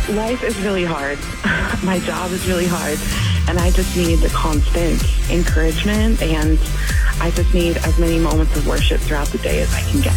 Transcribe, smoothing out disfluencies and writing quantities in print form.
Life is really hard. My job is really hard. And I just need the constant encouragement, and I just need as many moments of worship throughout the day as I can get.